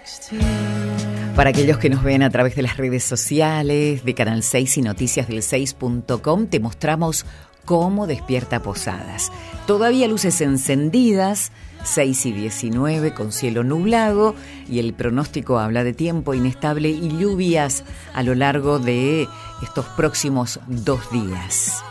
Para aquellos que nos ven a través de las redes sociales, de Canal 6 y noticiasdel6.com, te mostramos cómo despierta Posadas. Todavía luces encendidas, 6:19 con cielo nublado, y el pronóstico habla de tiempo inestable y lluvias a lo largo de estos próximos 2 días.